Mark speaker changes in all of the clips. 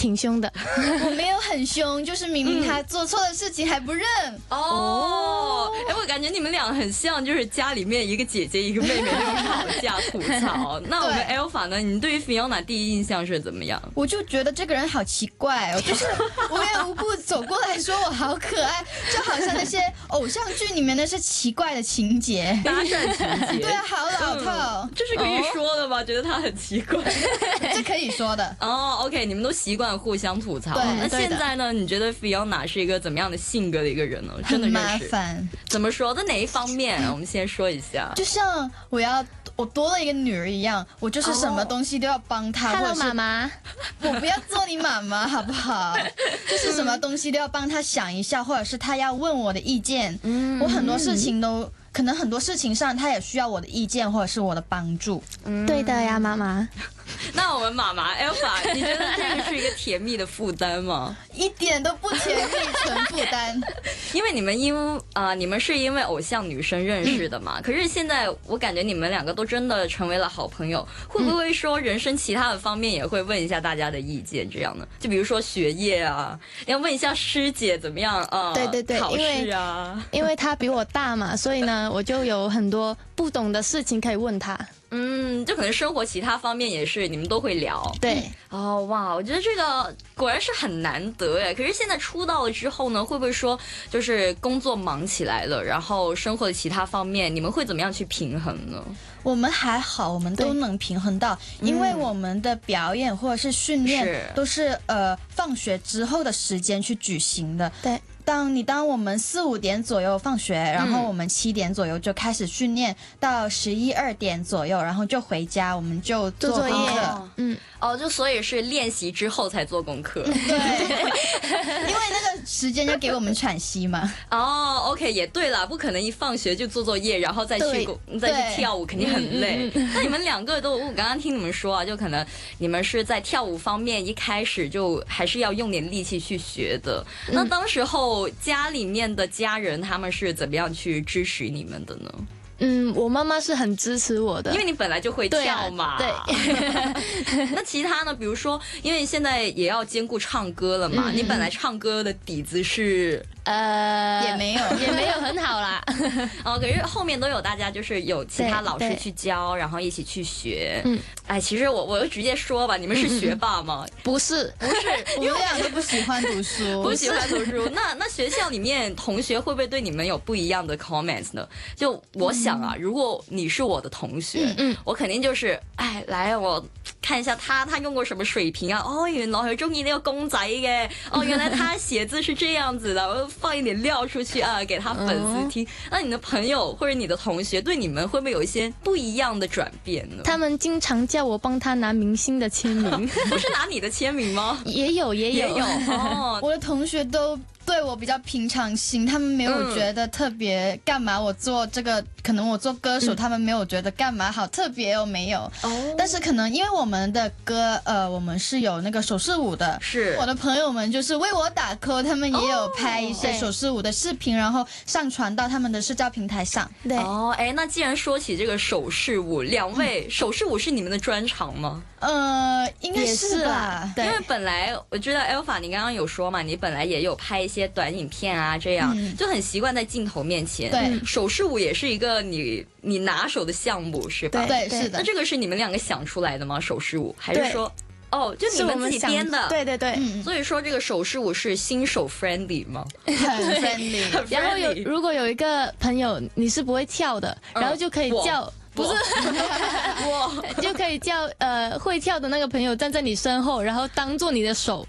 Speaker 1: 挺凶的。
Speaker 2: 我没有很凶，就是明明他做错的事情还不认。
Speaker 3: 我感觉你们俩很像，就是家里面一个姐姐一个妹妹那种吵架吐槽。那我们 Alpha 呢？你对于 Fiona 第一印象是怎么样？
Speaker 2: 我就觉得这个人好奇怪哦，就是无缘无故走过来说我好可爱，就好像那些偶像剧里面那些奇怪的情节，
Speaker 3: 搭讪情节。
Speaker 2: 对啊，好老套。
Speaker 3: 这是可以说的吗？觉得他很奇怪。
Speaker 2: 这可以说的。
Speaker 3: OK， 你们都习惯互相吐槽。那现在呢？你觉得 Fiona 是一个怎么样的性格的一个人呢？真的认识？
Speaker 2: 很麻烦。
Speaker 3: 怎么说？在哪一方面？我们先说一下。
Speaker 2: 就像我多了一个女儿一样，我就是什么东西都要帮她。
Speaker 1: Hello， 妈妈，
Speaker 2: 我不要做你妈妈好不好？就是什么东西都要帮她想一下，或者是她要问我的意见。我很多事情都可能很多事情上，她也需要我的意见或者是我的帮助。
Speaker 1: 对的呀，妈妈。
Speaker 3: 那我们妈妈 Alpha， 你觉得这个是一个甜蜜的负担吗？
Speaker 2: 一点都不甜蜜，纯负担。
Speaker 3: 因为你们是因为偶像女生认识的嘛。可是现在我感觉你们两个都真的成为了好朋友，会不会说人生其他的方面也会问一下大家的意见这样呢？就比如说学业啊，要问一下师姐怎么样啊？
Speaker 1: 对，
Speaker 3: 考试啊，
Speaker 1: 因为她比我大嘛，所以呢，我就有很多不懂的事情可以问她。
Speaker 3: 就可能生活其他方面也是你们都会聊。
Speaker 1: 对。
Speaker 3: 哇，我觉得这个果然是很难得哎。可是现在出道了之后呢，会不会说就是工作忙起来了，然后生活的其他方面你们会怎么样去平衡呢？
Speaker 2: 我们还好，我们都能平衡到，因为我们的表演或者是训练都是放学之后的时间去举行的。
Speaker 1: 对。
Speaker 2: 当我们4、5点左右放学，然后我们7点左右就开始训练，到11、2点左右，然后就回家，我们就做作业。
Speaker 3: 就所以是练习之后才做功课。
Speaker 2: 对，因为那个时间要给我们喘息嘛。
Speaker 3: OK， 也对啦，不可能一放学就做作业，然后再去跳舞，肯定很累。那你们两个都，我刚刚听你们说啊，就可能你们是在跳舞方面一开始就还是要用点力气去学的。那当时候家里面的家人他们是怎么样去支持你们的呢？
Speaker 1: 我妈妈是很支持我的，
Speaker 3: 因为你本来就会跳嘛。
Speaker 1: 对。
Speaker 3: 那其他呢？比如说，因为现在也要兼顾唱歌了嘛，你本来唱歌的底子是
Speaker 2: 也没有
Speaker 1: 很好啦。
Speaker 3: 可是后面都有大家就是有其他老师去教，然后一起去学。其实我就直接说吧，你们是学霸吗？
Speaker 1: 不是，
Speaker 2: 我们俩都不喜欢读书，
Speaker 3: 不喜欢读书。那学校里面同学会不会对你们有不一样的 comments 呢？就我想啊，如果你是我的同学，我肯定就是来我看一下他用过什么水平啊？原来佢中意那个公仔嘅，原来他写字是这样子的，我放一点料出去啊，给他粉丝听。那你的朋友或者你的同学对你们会不会有一些不一样的转变呢？
Speaker 1: 他们经常叫我帮他拿明星的签名。
Speaker 3: 不是拿你的签名吗？
Speaker 1: 也有
Speaker 2: 我的同学都对我比较平常心，他们没有觉得特别干嘛。我做这个，可能我做歌手，他们没有觉得干嘛好特别没有。但是可能因为我们的歌，我们是有那个手势舞的，
Speaker 3: 是
Speaker 2: 我的朋友们就是为我打 call， 他们也有拍一些手势舞的视频，然后上传到他们的社交平台上。
Speaker 1: 对。
Speaker 3: 那既然说起这个手势舞，两位手势舞是你们的专长吗？
Speaker 2: 应该是吧。
Speaker 3: 因为本来我知道 Alpha 你刚刚有说嘛，你本来也有拍一些短影片啊，这样就很习惯在镜头面前。
Speaker 2: 对，
Speaker 3: 手势舞也是一个你拿手的项目是吧？
Speaker 2: 对，是的。
Speaker 3: 那这个是你们两个想出来的吗？手势舞还是说就你们自己编的？
Speaker 1: 对。
Speaker 3: 所以说这个手势舞是新手 friendly 吗？
Speaker 2: 很 friendly。
Speaker 1: 然后如果有一个朋友你是不会跳的，然后就可以叫。不是，
Speaker 3: 我
Speaker 1: 就可以叫会跳的那个朋友站在你身后，然后当做你的手。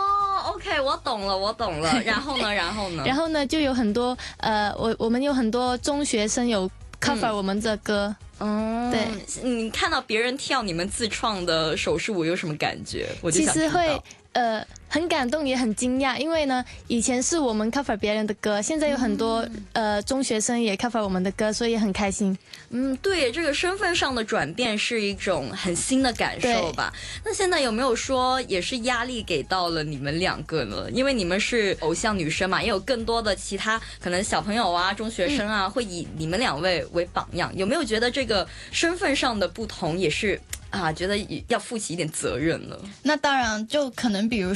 Speaker 3: OK， 我懂了。然后呢？
Speaker 1: 然后呢，就有很多我们有很多中学生有 cover 我们的歌。对。
Speaker 3: 你看到别人跳你们自创的手势舞有什么感觉？我就想知道。
Speaker 1: 其实会很感动也很惊讶，因为呢以前是我们 cover 别人的歌，现在有很多中学生也 cover 我们的歌，所以也很开心。
Speaker 3: 对，这个身份上的转变是一种很新的感受吧。那现在有没有说也是压力给到了你们两个呢？因为你们是偶像女生嘛，也有更多的其他可能小朋友啊中学生啊会以你们两位为榜样，有没有觉得这个身份上的不同也是觉得要负起一点责任了？
Speaker 2: 那当然，就可能比如